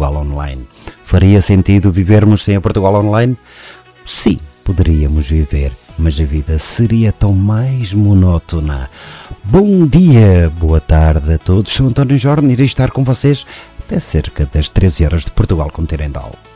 Portugal Online. Faria sentido vivermos sem a Portugal Online? Sim, poderíamos viver, mas a vida seria tão mais monótona. Bom dia, boa tarde a todos. Sou António Jorge e irei estar com vocês até cerca das 13 horas de Portugal Continental.